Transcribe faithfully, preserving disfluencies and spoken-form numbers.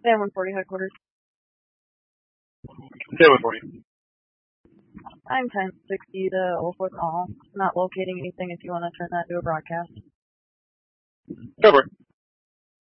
Sam one forty headquarters. Sam one forty. I'm ten sixty to Oldfoot All. Not locating anything if you want to turn that to a broadcast. Go for it.